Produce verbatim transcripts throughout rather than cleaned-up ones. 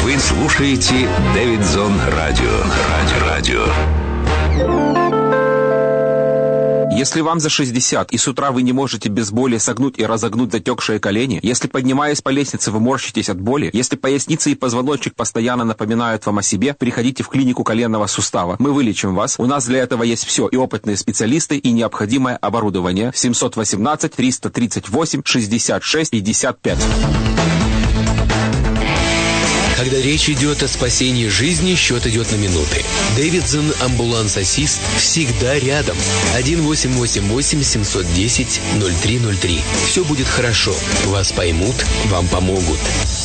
Вы слушаете Дэвидсон Радио. Радио. Если вам за шестьдесят, и с утра вы не можете без боли согнуть и разогнуть затекшие колени, если, поднимаясь по лестнице, вы морщитесь от боли, если поясница и позвоночник постоянно напоминают вам о себе, приходите в клинику коленного сустава. Мы вылечим вас. У нас для этого есть все. И опытные специалисты, и необходимое оборудование. семь один восемь, триста тридцать восемь, шестьдесят шесть, пятьдесят пять. Когда речь идет о спасении жизни, счет идет на минуты. Дэвидсон Амбуланс-Ассист всегда рядом. один восемь восемь восемь семь один ноль ноль три ноль три. Все будет хорошо. Вас поймут, вам помогут.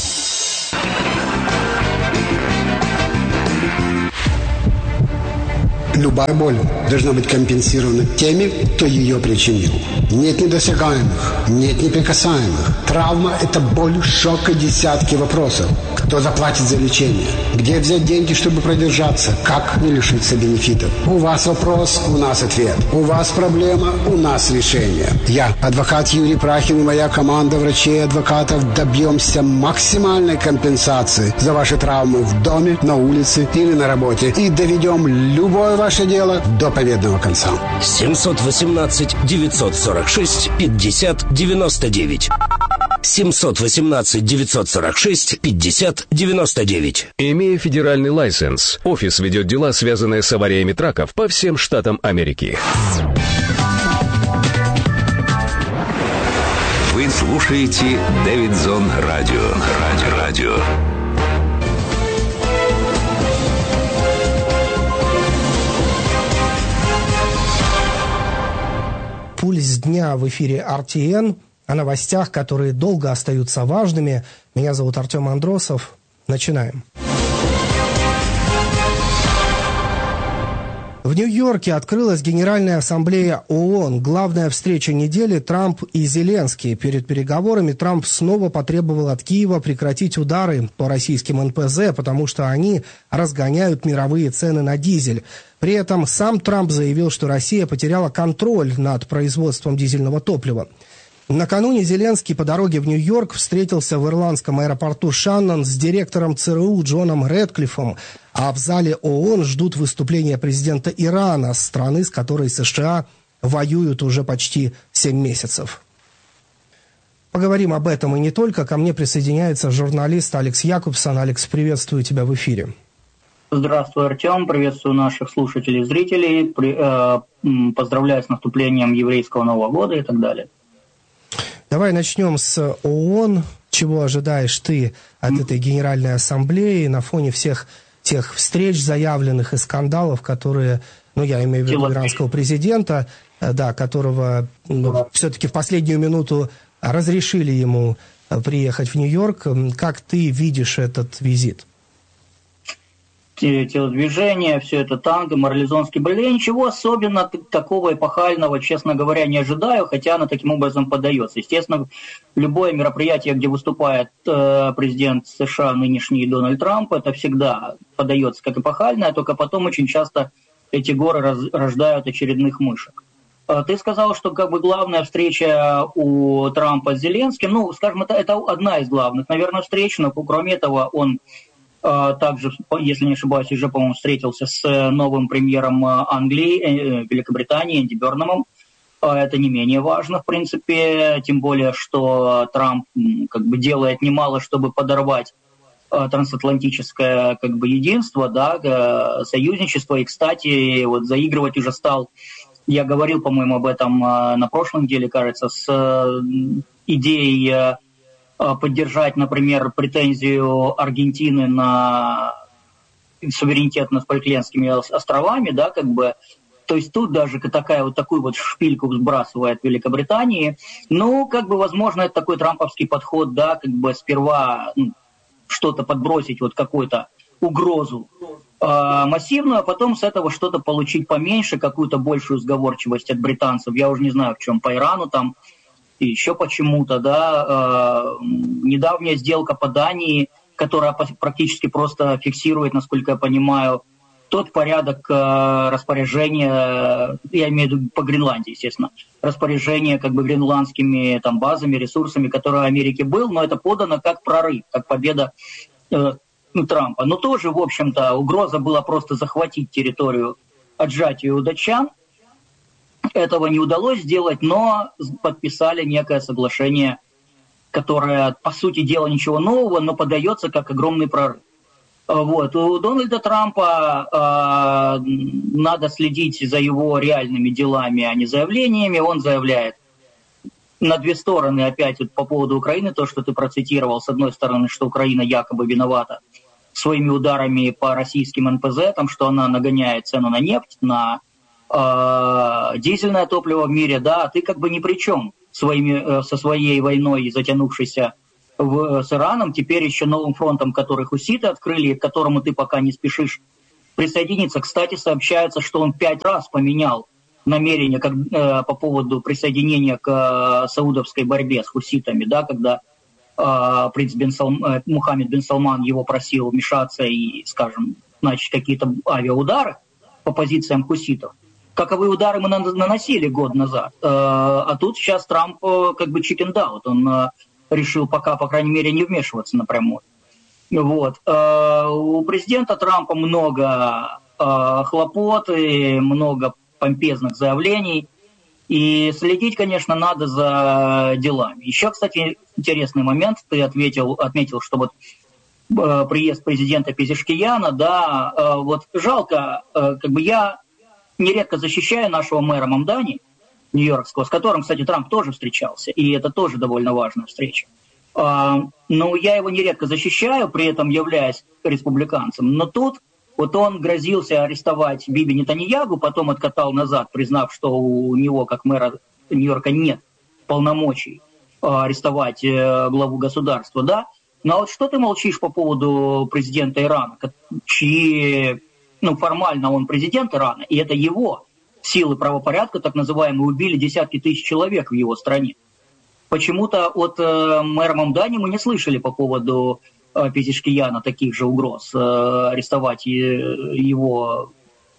Любая боль должна быть компенсирована теми, кто ее причинил. Нет недосягаемых, нет неприкасаемых. Травма – это боль, шок и десятки вопросов. Кто заплатит за лечение? Где взять деньги, чтобы продержаться? Как не лишиться бенефитов? У вас вопрос, у нас ответ. У вас проблема, у нас решение. Я, адвокат Юрий Прахин и моя команда врачей и адвокатов добьемся максимальной компенсации за ваши травмы в доме, на улице или на работе. И доведем любое ваше дело до победного конца. семь один восемь девятьсот сорок шесть пятьдесят девяносто девять. семь один восемь девятьсот сорок шесть пятьдесят девяносто девять. Имея федеральный лайсенс, офис ведет дела, связанные с авариями траков по всем штатам Америки. Вы слушаете Дэвидсон Радио. Радио. Пульс дня в эфире эр ти эн. О новостях, которые долго остаются важными. Меня зовут Артем Андросов. Начинаем. В Нью-Йорке открылась Генеральная ассамблея ООН. Главная встреча недели – Трамп и Зеленский. Перед переговорами Трамп снова потребовал от Киева прекратить удары по российским эн пэ зэ, потому что они разгоняют мировые цены на дизель. При этом сам Трамп заявил, что Россия потеряла контроль над производством дизельного топлива. Накануне Зеленский по дороге в Нью-Йорк встретился в ирландском аэропорту Шаннон с директором цэ эр у Джоном Рэдклиффом, а в зале ООН ждут выступления президента Ирана, страны, с которой США воюют уже почти семь месяцев. Поговорим об этом и не только. Ко мне присоединяется журналист Алекс Якубсон. Алекс, приветствую тебя в эфире. Здравствуй, Артем. Приветствую наших слушателей и зрителей. При, э, поздравляю с наступлением еврейского Нового года и так далее. Давай начнем с ООН. Чего ожидаешь ты от этой Генеральной Ассамблеи на фоне всех тех встреч заявленных и скандалов, которые, ну, я имею в виду иранского президента, да, которого ну, все-таки в последнюю минуту разрешили ему приехать в Нью-Йорк. Как ты видишь этот визит? Телодвижение, все это танго, марлезонский балет. Я ничего особенно такого эпохального, честно говоря, не ожидаю, хотя оно таким образом подается. Естественно, любое мероприятие, где выступает э, президент США нынешний Дональд Трамп, это всегда подается как эпохальное, только потом очень часто эти горы раз, рождают очередных мышек. Э, ты сказал, что как бы главная встреча у Трампа с Зеленским, ну, скажем, это, это одна из главных, наверное, встреч, но кроме этого он также, если не ошибаюсь, уже, по-моему, встретился с новым премьером Англии, Великобритании, Энди Бернамом. Это не менее важно, в принципе, тем более, что Трамп как бы делает немало, чтобы подорвать трансатлантическое как бы единство, да, союзничество. И, кстати, вот заигрывать уже стал, я говорил, по-моему, об этом на прошлой неделе, кажется, с идеей поддержать, например, претензию Аргентины на суверенитет над Фолклендскими островами, да, как бы, то есть тут даже такая вот такую вот шпильку сбрасывает Великобритании. Ну, как бы, возможно, это такой трамповский подход, да, как бы сперва ну, что-то подбросить, вот какую-то угрозу э, массивную, а потом с этого что-то получить поменьше, какую-то большую сговорчивость от британцев. Я уже не знаю, в чем, по Ирану там, и еще почему-то, да, э, недавняя сделка по Дании, которая практически просто фиксирует, насколько я понимаю, тот порядок э, распоряжения, я имею в виду по Гренландии, естественно, распоряжения как бы гренландскими там базами, ресурсами, которые в Америке был, но это подано как прорыв, как победа э, Трампа, но тоже, в общем-то, угроза была просто захватить территорию, отжать ее у датчан. Этого не удалось сделать, но подписали некое соглашение, которое, по сути дела, ничего нового, но подается как огромный прорыв. Вот. У Дональда Трампа э, надо следить за его реальными делами, а не заявлениями. Он заявляет на две стороны, опять вот по поводу Украины, то, что ты процитировал, с одной стороны, что Украина якобы виновата своими ударами по российским эн пэ зэ, там, что она нагоняет цену на нефть, на э, дизельное топливо в мире, да, а ты как бы ни при чем своими, э, со своей войной, затянувшейся в, с Ираном, теперь еще новым фронтом, который хуситы открыли, к которому ты пока не спешишь присоединиться. Кстати, сообщается, что он пять раз поменял намерение как, э, по поводу присоединения к э, саудовской борьбе с хуситами, да, когда э, принц бен Салм, э, Мухаммед бен Салман его просил вмешаться и, скажем, начать какие-то авиаудары по позициям хуситов. Каковые удары мы наносили год назад. Э, а тут сейчас Трамп э, как бы chicken out. Он э, решил пока, по крайней мере, не вмешиваться напрямую. Вот. Э, у президента Трампа много э, хлопот и много помпезных заявлений. И следить, конечно, надо за делами. Еще, кстати, интересный момент. Ты ответил, отметил, что вот э, приезд президента Пезешкияна, да, э, вот жалко, э, как бы я нередко защищаю нашего мэра Мамдани, нью-йоркского, с которым, кстати, Трамп тоже встречался, и это тоже довольно важная встреча. Э, но я его нередко защищаю, при этом являясь республиканцем. Но тут вот он грозился арестовать Биби Нетаньягу, потом откатал назад, признав, что у него, как мэра Нью-Йорка, нет полномочий арестовать главу государства, да? Но вот что ты молчишь по поводу президента Ирана, чьи, ну, формально он президент Ирана, и это его силы правопорядка, так называемые, убили десятки тысяч человек в его стране. Почему-то от э, мэра Мамдани мы не слышали по поводу Пезешкияна таких же угроз, э, арестовать его.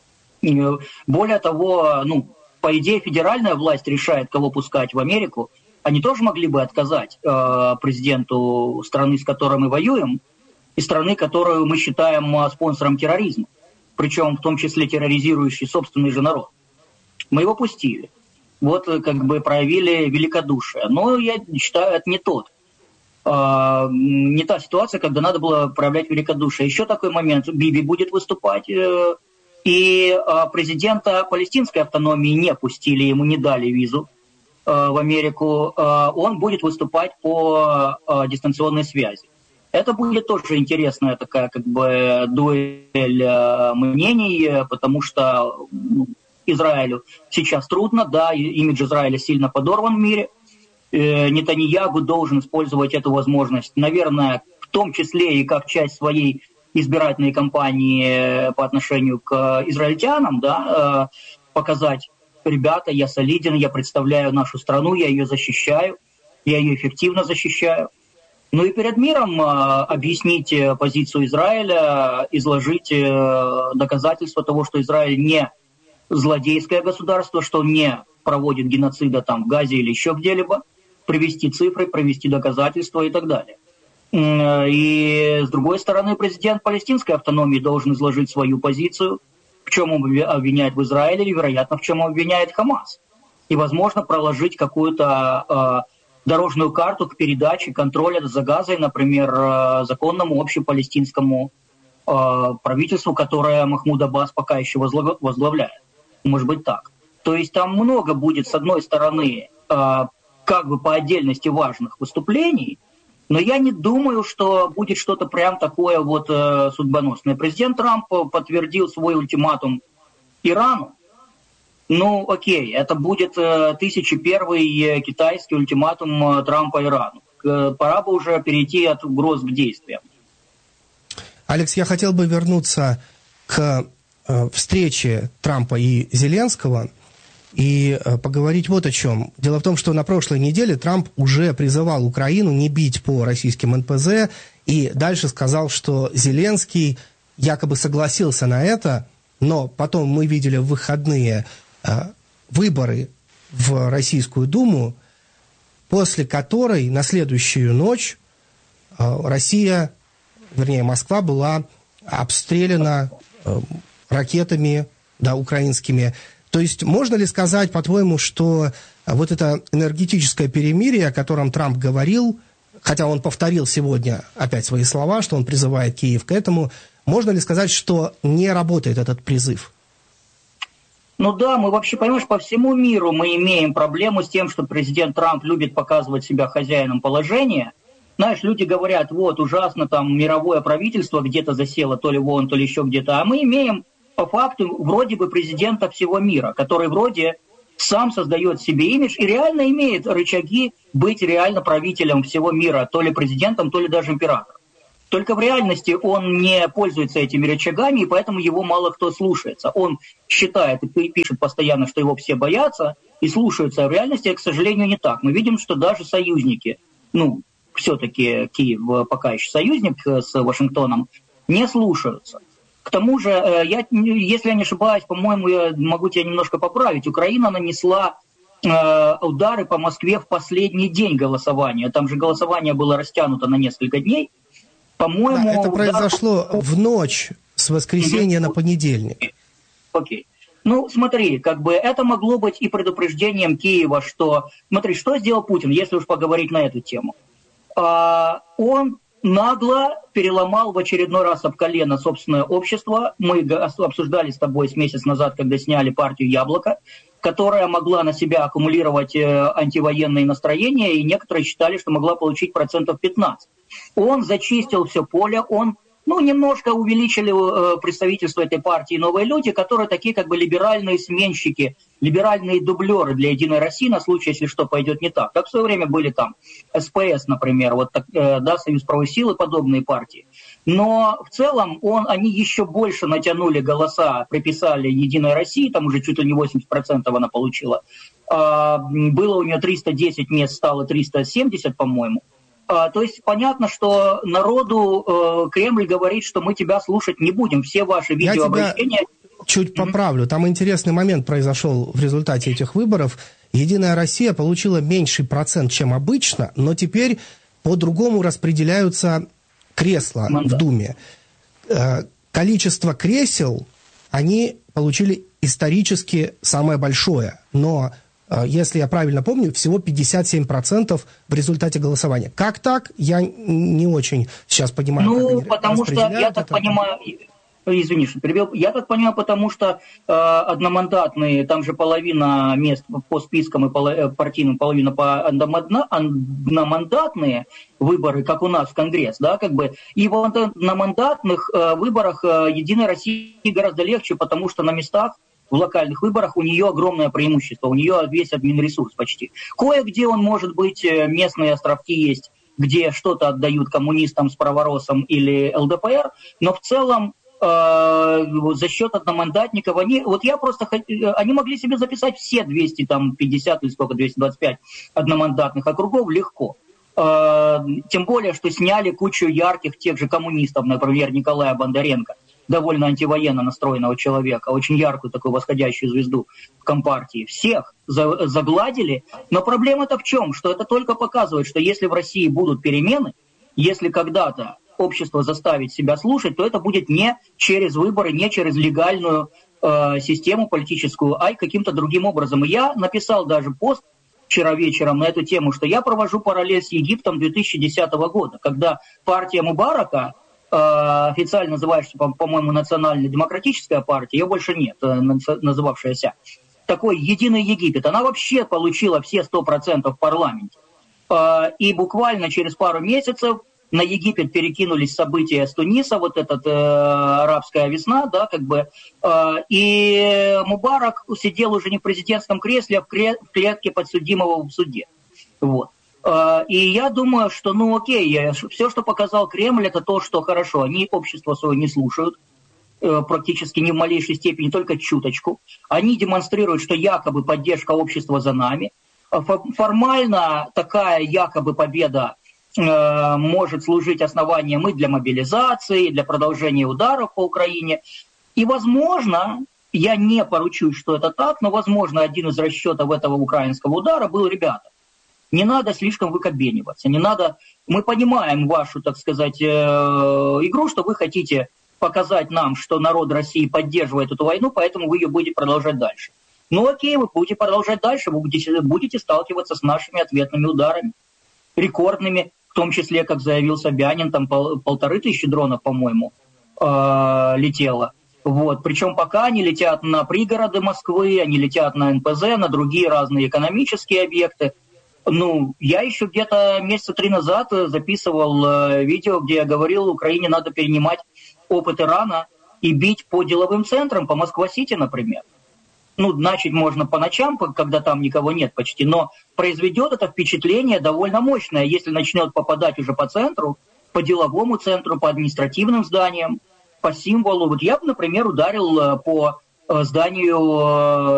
Более того, ну, по идее, федеральная власть решает, кого пускать в Америку. Они тоже могли бы отказать э, президенту страны, с которой мы воюем, и страны, которую мы считаем спонсором терроризма, причем в том числе терроризирующий собственный же народ. Мы его пустили. Вот как бы проявили великодушие. Но я считаю, это не тот. Uh, не та ситуация, когда надо было проявлять великодушие. Еще такой момент. Биби будет выступать, uh, и uh, президента палестинской автономии не пустили, ему не дали визу uh, в Америку. Uh, он будет выступать по uh, дистанционной связи. Это будет тоже интересная такая как бы дуэль uh, мнений, потому что uh, Израилю сейчас трудно, да, имидж Израиля сильно подорван в мире. Нетаньягу должен использовать эту возможность, наверное, в том числе и как часть своей избирательной кампании по отношению к израильтянам, да, показать: ребята, я солиден, я представляю нашу страну, я ее защищаю, я ее эффективно защищаю. Ну и перед миром объяснить позицию Израиля, изложить доказательства того, что Израиль не злодейское государство, что он не проводит геноцида там в Газе или еще где-либо, привести цифры, привести доказательства и так далее. И, с другой стороны, президент палестинской автономии должен изложить свою позицию, в чем он обвиняет в Израиле, и, вероятно, в чем он обвиняет Хамас. И, возможно, проложить какую-то э, дорожную карту к передаче контроля за Газой, например, э, законному общепалестинскому э, правительству, которое Махмуд Аббас пока еще возглавляет. Может быть так. То есть там много будет, с одной стороны, э, как бы по отдельности важных выступлений, но я не думаю, что будет что-то прям такое вот э, судьбоносное. Президент Трамп подтвердил свой ультиматум Ирану. Ну, окей, это будет э, тысяча первый китайский ультиматум э, Трампа Ирану. Э, пора бы уже перейти от угроз к действиям. Алекс, я хотел бы вернуться к э, встрече Трампа и Зеленского и поговорить вот о чем. Дело в том, что на прошлой неделе Трамп уже призывал Украину не бить по российским эн пэ зэ, и дальше сказал, что Зеленский якобы согласился на это, но потом мы видели в выходные э, выборы в Российскую Думу, после которой на следующую ночь э, Россия вернее, Москва была обстреляна э, ракетами, да, украинскими. То есть можно ли сказать, по-твоему, что вот это энергетическое перемирие, о котором Трамп говорил, хотя он повторил сегодня опять свои слова, что он призывает Киев к этому, можно ли сказать, что не работает этот призыв? Ну да, мы вообще, понимаешь, по всему миру мы имеем проблему с тем, что президент Трамп любит показывать себя хозяином положения. Знаешь, люди говорят, вот, ужасно, там, мировое правительство где-то засело, то ли вон, то ли еще где-то. А мы имеем, по факту, вроде бы президента всего мира, который вроде сам создает себе имидж и реально имеет рычаги быть реально правителем всего мира, то ли президентом, то ли даже императором. Только в реальности он не пользуется этими рычагами, и поэтому его мало кто слушается. Он считает и пишет постоянно, что его все боятся и слушаются. А в реальности, к сожалению, не так. Мы видим, что даже союзники, ну, все-таки Киев пока еще союзник с Вашингтоном, не слушаются. К тому же, я, если я не ошибаюсь, по-моему, я могу тебя немножко поправить, Украина нанесла э, удары по Москве в последний день голосования. Там же голосование было растянуто на несколько дней. По-моему, да, это удар... произошло в ночь с воскресенья mm-hmm. на понедельник. Окей. Okay. Ну, смотри, как бы это могло быть и предупреждением Киева, что... Смотри, что сделал Путин, если уж поговорить на эту тему. А, он нагло переломал в очередной раз об колено собственное общество. Мы обсуждали с тобой с месяц назад, когда сняли партию «Яблоко», которая могла на себя аккумулировать антивоенные настроения, и некоторые считали, что могла получить процентов пятнадцать. Он зачистил все поле, он, ну, немножко увеличили э, представительство этой партии «Новые люди», которые такие как бы либеральные сменщики, либеральные дублеры для «Единой России» на случай, если что пойдет не так. Как в свое время были там СПС, например, вот так, э, да, Союз правой силы, подобные партии. Но в целом он, они еще больше натянули голоса, приписали «Единой России», там уже чуть ли не восемьдесят процентов она получила. Э, было у нее триста десять мест, стало триста семьдесят, по-моему. То есть понятно, что народу э, Кремль говорит, что мы тебя слушать не будем. Все ваши видеообращения... Я тебя чуть поправлю. Там интересный момент произошел в результате этих выборов. «Единая Россия» получила меньший процент, чем обычно, но теперь по-другому распределяются кресла Мандат. в Думе. Э, количество кресел они получили исторически самое большое, но... Если я правильно помню, всего пятьдесят семь процентов в результате голосования. Как так? Я не очень сейчас понимаю. Ну, потому что, я так это. понимаю, извини, что перебил, я так понимаю, потому что э, одномандатные, там же половина мест по спискам и поло, партийным, половина по одномандатные выборы, как у нас в Конгресс, да, как бы, и в одномандатных э, выборах э, Единой России гораздо легче, потому что на местах в локальных выборах у нее огромное преимущество, у нее весь админресурс почти. Кое-где он может быть, местные островки есть, где что-то отдают коммунистам с праворосом или ЛДПР, но в целом э, за счет одномандатников они, вот я просто, они могли себе записать все двести пятьдесят или сколько, двести двадцать пять одномандатных округов легко. Э, тем более, что сняли кучу ярких тех же коммунистов, например, Николая Бондаренко, довольно антивоенно настроенного человека, очень яркую такую восходящую звезду в Компартии. Всех за, загладили, но проблема-то в чем? Что это только показывает, что если в России будут перемены, если когда-то общество заставит себя слушать, то это будет не через выборы, не через легальную э, систему политическую, а и каким-то другим образом. И я написал даже пост вчера вечером на эту тему, что я провожу параллель с Египтом две тысячи десятого года, когда партия Мубарака, официально называющаяся, по-моему, Национально-демократическая партия, ее больше нет, называвшаяся, такой Единый Египет, она вообще получила все сто процентов в парламенте. И буквально через пару месяцев на Египет перекинулись события с Туниса, вот эта э, арабская весна, да, как бы, э, и Мубарак сидел уже не в президентском кресле, а в клетке подсудимого в суде. Вот. И я думаю, что, ну окей, все, что показал Кремль, это то, что хорошо, они общество свое не слушают, практически ни в малейшей степени, только чуточку. Они демонстрируют, что якобы поддержка общества за нами. Формально такая якобы победа э, может служить основанием и для мобилизации, и для продолжения ударов по Украине. И, возможно, я не поручусь, что это так, но, возможно, один из расчетов этого украинского удара был, ребята, Не надо слишком выкобениваться, не надо... Мы понимаем вашу, так сказать, игру, что вы хотите показать нам, что народ России поддерживает эту войну, поэтому вы ее будете продолжать дальше. Ну окей, вы будете продолжать дальше, вы будете, будете сталкиваться с нашими ответными ударами, рекордными, в том числе, как заявил Собянин, там пол, полторы тысячи дронов, по-моему, э, летело. Вот. Причем пока они летят на пригороды Москвы, они летят на эн пэ зэ, на другие разные экономические объекты. Ну, я еще где-то месяца три назад записывал э, видео, где я говорил, Украине надо перенимать опыт Ирана и бить по деловым центрам, по Москва-Сити, например. Ну, начать можно по ночам, когда там никого нет почти, но произведет это впечатление довольно мощное, если начнет попадать уже по центру, по деловому центру, по административным зданиям, по символу. Вот я бы, например, ударил по зданию